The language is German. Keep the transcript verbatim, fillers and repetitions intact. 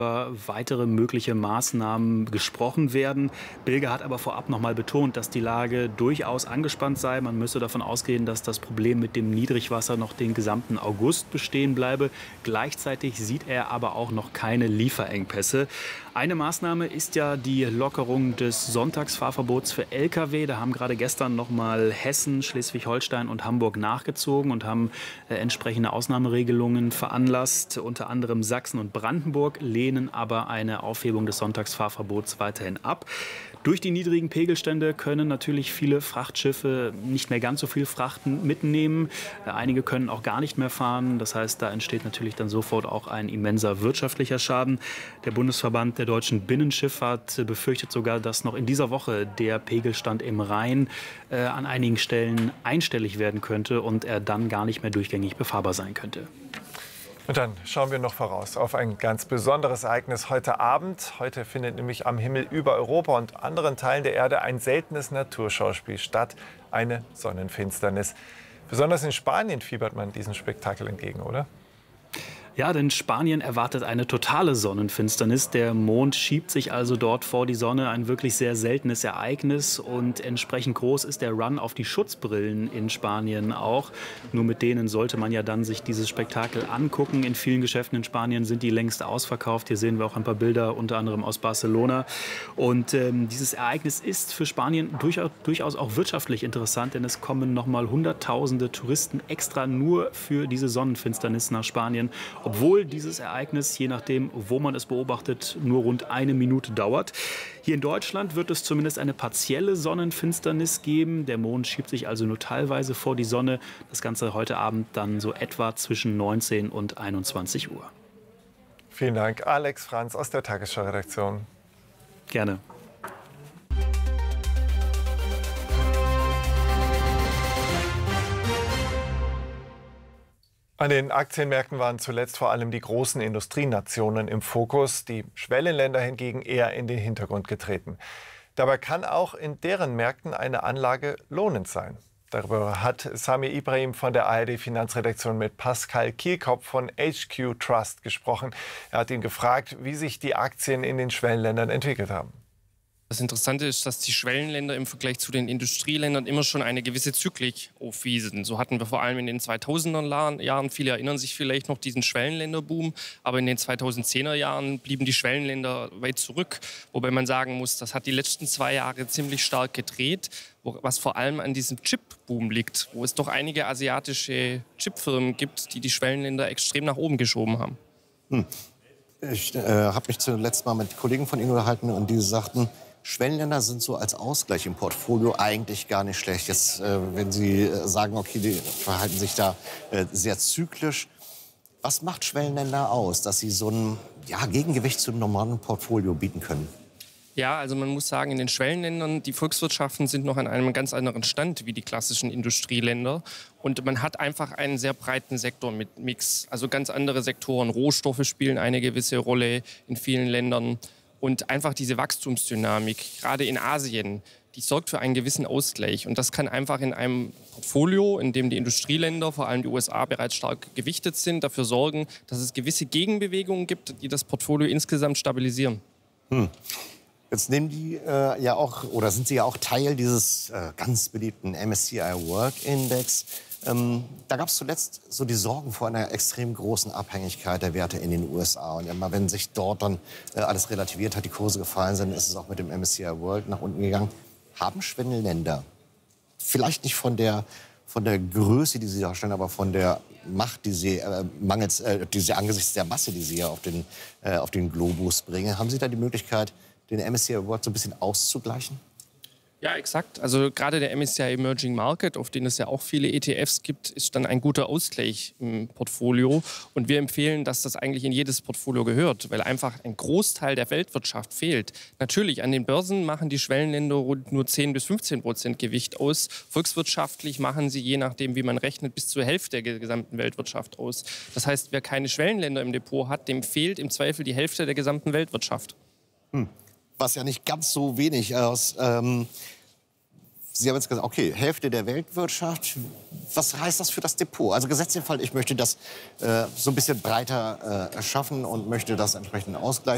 über weitere mögliche Maßnahmen gesprochen werden. Bilge hat aber vorab noch mal betont, dass die Lage durchaus angespannt sei. Man müsse davon ausgehen, dass das Problem mit dem Niedrigwasser noch den gesamten August bestehen bleibe. Gleichzeitig sieht er aber auch noch keine Lieferengpässe. Eine Maßnahme ist ja die Lockerung des Sonntagsfahrverbots für L K W. Da haben gerade gestern noch mal Hessen, Schleswig-Holstein und Hamburg nachgezogen und haben äh, entsprechende Ausnahmeregelungen veranlasst. Unter anderem Sachsen und Brandenburg lehnen aber eine Aufhebung des Sonntagsfahrverbots weiterhin ab. Durch die niedrigen Pegelstände können natürlich viele Frachtschiffe nicht mehr ganz so viel Frachten mitnehmen. Einige können auch gar nicht mehr fahren. Das heißt, da entsteht natürlich dann sofort auch ein immenser wirtschaftlicher Schaden. Der Bundesverband der deutschen Binnenschifffahrt befürchtet sogar, dass noch in dieser Woche der Pegelstand im Rhein äh, an einigen Stellen einstellig werden könnte und er dann gar nicht mehr durchgängig befahrbar sein könnte. Und dann schauen wir noch voraus auf ein ganz besonderes Ereignis heute Abend. Heute findet nämlich am Himmel über Europa und anderen Teilen der Erde ein seltenes Naturschauspiel statt, eine Sonnenfinsternis. Besonders in Spanien fiebert man diesem Spektakel entgegen, oder? Ja, denn Spanien erwartet eine totale Sonnenfinsternis. Der Mond schiebt sich also dort vor die Sonne, ein wirklich sehr seltenes Ereignis. Und entsprechend groß ist der Run auf die Schutzbrillen in Spanien auch. Nur mit denen sollte man ja dann sich dieses Spektakel angucken. In vielen Geschäften in Spanien sind die längst ausverkauft. Hier sehen wir auch ein paar Bilder, unter anderem aus Barcelona. Und ähm, dieses Ereignis ist für Spanien durchaus, durchaus auch wirtschaftlich interessant, denn es kommen noch mal Hunderttausende Touristen extra nur für diese Sonnenfinsternis nach Spanien. Obwohl dieses Ereignis, je nachdem, wo man es beobachtet, nur rund eine Minute dauert. Hier in Deutschland wird es zumindest eine partielle Sonnenfinsternis geben. Der Mond schiebt sich also nur teilweise vor die Sonne. Das Ganze heute Abend dann so etwa zwischen neunzehn und einundzwanzig Uhr. Vielen Dank, Alex Franz aus der Tagesschau-Redaktion. Gerne. An den Aktienmärkten waren zuletzt vor allem die großen Industrienationen im Fokus, die Schwellenländer hingegen eher in den Hintergrund getreten. Dabei kann auch in deren Märkten eine Anlage lohnend sein. Darüber hat Sami Ibrahim von der A R D-Finanzredaktion mit Pascal Kielkopf von H Q Trust gesprochen. Er hat ihn gefragt, wie sich die Aktien in den Schwellenländern entwickelt haben. Das Interessante ist, dass die Schwellenländer im Vergleich zu den Industrieländern immer schon eine gewisse Zyklik aufwiesen. So hatten wir vor allem in den zweitausender Jahren, viele erinnern sich vielleicht noch, diesen Schwellenländerboom. Aber in den zweitausendzehner Jahren blieben die Schwellenländer weit zurück. Wobei man sagen muss, das hat die letzten zwei Jahre ziemlich stark gedreht. Was vor allem an diesem Chip-Boom liegt, wo es doch einige asiatische Chipfirmen gibt, die die Schwellenländer extrem nach oben geschoben haben. Hm. Ich äh, habe mich zuletzt mal mit Kollegen von Ihnen unterhalten und die sagten, Schwellenländer sind so als Ausgleich im Portfolio eigentlich gar nicht schlecht. Jetzt, äh, wenn Sie äh, sagen, okay, die verhalten sich da äh, sehr zyklisch. Was macht Schwellenländer aus, dass sie so ein ja, Gegengewicht zum normalen Portfolio bieten können? Ja, also man muss sagen, in den Schwellenländern, die Volkswirtschaften sind noch an einem ganz anderen Stand wie die klassischen Industrieländer. Und man hat einfach einen sehr breiten Sektor mit Mix. Also ganz andere Sektoren. Rohstoffe spielen eine gewisse Rolle in vielen Ländern. Und einfach diese Wachstumsdynamik, gerade in Asien, die sorgt für einen gewissen Ausgleich. Und das kann einfach in einem Portfolio, in dem die Industrieländer, vor allem die U S A, bereits stark gewichtet sind, dafür sorgen, dass es gewisse Gegenbewegungen gibt, die das Portfolio insgesamt stabilisieren. Hm. Jetzt nehmen die äh, ja auch, oder sind Sie ja auch Teil dieses äh, ganz beliebten M S C I World Index. Ähm, da gab es zuletzt so die Sorgen vor einer extrem großen Abhängigkeit der Werte in den U S A. Und immer wenn sich dort dann äh, alles relativiert hat, die Kurse gefallen sind, ist es auch mit dem M S C I World nach unten gegangen. Haben Schwellenländer, vielleicht nicht von der, von der Größe, die sie darstellen, aber von der Macht, die sie, äh, mangels, äh, die sie angesichts der Masse, die sie ja auf den, äh, auf den Globus bringen, haben Sie da die Möglichkeit, den M S C I World so ein bisschen auszugleichen? Ja, exakt. Also gerade der M S C I Emerging Market, auf den es ja auch viele E T Fs gibt, ist dann ein guter Ausgleich im Portfolio. Und wir empfehlen, dass das eigentlich in jedes Portfolio gehört, weil einfach ein Großteil der Weltwirtschaft fehlt. Natürlich, an den Börsen machen die Schwellenländer rund nur zehn bis fünfzehn Prozent Gewicht aus. Volkswirtschaftlich machen sie, je nachdem, wie man rechnet, bis zur Hälfte der gesamten Weltwirtschaft aus. Das heißt, wer keine Schwellenländer im Depot hat, dem fehlt im Zweifel die Hälfte der gesamten Weltwirtschaft. Hm. Was ja nicht ganz so wenig aus. Ähm, Sie haben jetzt gesagt, okay, Hälfte der Weltwirtschaft. Was heißt das für das Depot? Also gesetzt den Fall, ich möchte das äh, so ein bisschen breiter äh, schaffen und möchte das entsprechend ausgleichen.